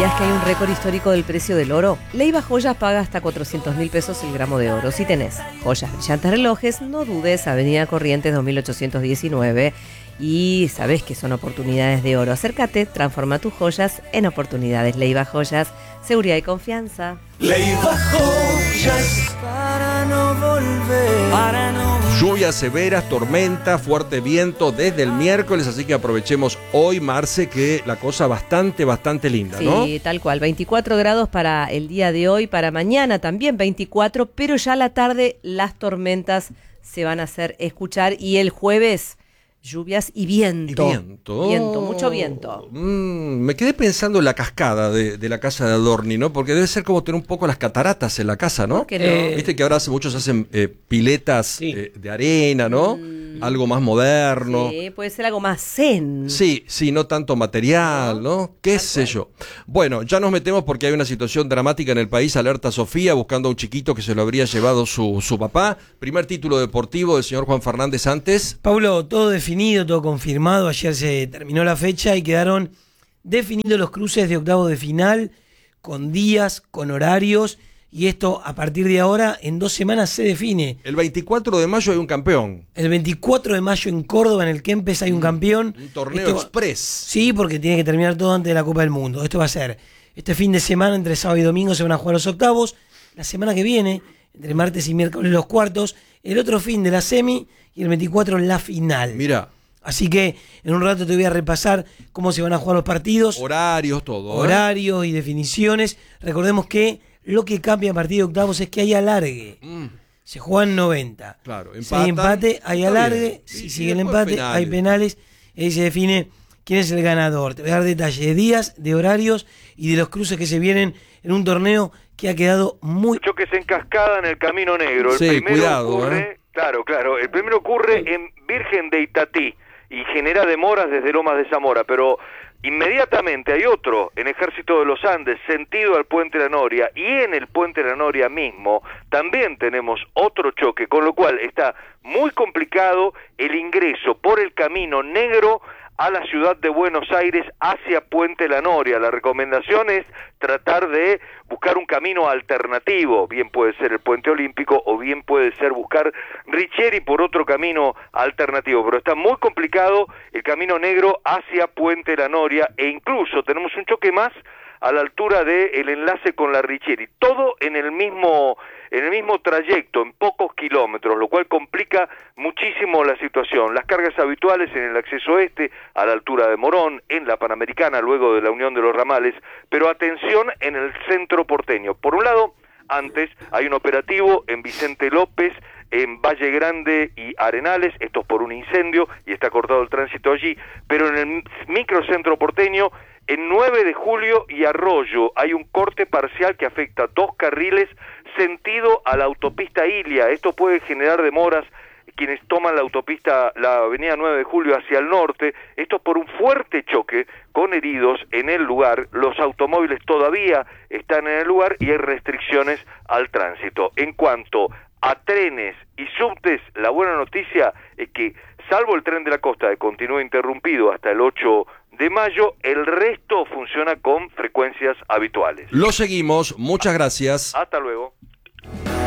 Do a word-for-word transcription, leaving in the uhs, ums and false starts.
¿Sabías que hay un récord histórico del precio del oro? Leiva Joyas paga hasta cuatrocientos mil pesos el gramo de oro. Si tenés joyas, brillantes, relojes, no dudes, Avenida Corrientes dos mil ochocientos diecinueve. Y sabés que son oportunidades de oro. Acércate, transforma tus joyas en oportunidades. Leiva Joyas, seguridad y confianza. Leiva Joyas, para no volver, para no volver. Lluvias severas, tormenta, fuerte viento desde el miércoles, así que aprovechemos hoy, Marce, que la cosa bastante, bastante linda, ¿no? Sí, tal cual. veinticuatro grados para el día de hoy, para mañana también veinticuatro, pero ya a la tarde las tormentas se van a hacer escuchar y el jueves lluvias y viento. Y viento. Viento, mucho viento. Mm, me quedé pensando en la cascada de, de la casa de Adorni, ¿no? Porque debe ser como tener un poco las cataratas en la casa, ¿no? ¿Por qué no? Eh, Viste que ahora hace muchos hacen eh, piletas Sí. eh, de arena, ¿no? Mm. Algo más moderno. Sí, puede ser algo más zen. Sí, sí, no tanto material, ¿no? ¿Qué sé yo? Bueno, ya nos metemos porque hay una situación dramática en el país. Alerta Sofía buscando a un chiquito que se lo habría llevado su, su papá. Primer título deportivo del señor Juan Fernández antes. Pablo, todo definido, todo confirmado. Ayer se terminó la fecha y quedaron definidos los cruces de octavos de final, con días, con horarios. Y esto, a partir de ahora, en dos semanas se define. El veinticuatro de mayo hay un campeón. El veinticuatro de mayo en Córdoba, en el Kempes, hay un campeón. Un torneo Esto- express. Sí, porque tiene que terminar todo antes de la Copa del Mundo. Esto va a ser este fin de semana, entre sábado y domingo se van a jugar los octavos. La semana que viene, entre martes y miércoles, los cuartos. El otro fin de la semi y el veinticuatro la final. Mira, Así que en un rato te voy a repasar cómo se van a jugar los partidos, horarios, todo. ¿eh? horarios y definiciones. Recordemos que lo que cambia a partir de octavos es que hay alargue. Mm, Se juegan noventa. claro, Si hay empatan, empate, hay está alargue. bien. Si Y- sigue y el después empate, penales. hay penales. Y ahí se define quién es el ganador. Te voy a dar detalles de días, de horarios y de los cruces que se vienen en un torneo que ha quedado muy... Choques en cascada en el Camino Negro. El Sí, primero cuidado, ocurre, ¿eh? claro, claro, el primero ocurre en Virgen de Itatí y genera demoras desde Lomas de Zamora, pero inmediatamente hay otro en Ejército de los Andes, sentido al Puente La Noria, y en el Puente La Noria mismo también tenemos otro choque, con lo cual está muy complicado el ingreso por el Camino Negro a la ciudad de Buenos Aires hacia Puente La Noria. La recomendación es tratar de buscar un camino alternativo, bien puede ser el Puente Olímpico o bien puede ser buscar Richieri por otro camino alternativo, pero está muy complicado el Camino Negro hacia Puente La Noria e incluso tenemos un choque más a la altura del enlace con la Richieri, todo en el mismo en el mismo trayecto, en pocos kilómetros, lo cual complica muchísimo la situación. Las cargas habituales en el acceso este, a la altura de Morón, en la Panamericana, luego de la Unión de los Ramales, pero atención en el centro porteño. Por un lado, antes hay un operativo en Vicente López, en Valle Grande y Arenales, esto es por un incendio y está cortado el tránsito allí, pero en el microcentro porteño, en nueve de julio y Arroyo, hay un corte parcial que afecta dos carriles sentido a la autopista Ilia. Esto puede generar demoras quienes toman la autopista, la avenida nueve de julio hacia el norte, esto por un fuerte choque con heridos en el lugar. Los automóviles todavía están en el lugar y hay restricciones al tránsito. En cuanto a trenes y subtes, la buena noticia es que, salvo el tren de la costa que continúa interrumpido hasta el ocho de mayo, el resto funciona con frecuencias habituales. Lo seguimos, muchas gracias. Hasta luego.